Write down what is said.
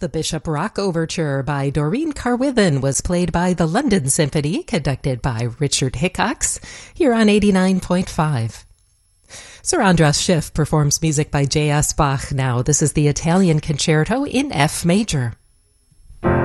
The Bishop Rock Overture by Doreen Carwithen was played by the London Symphony, conducted by Richard Hickox, here on 89.5. Sir Andras Schiff performs music by J.S. Bach now. This is the Italian Concerto in F major.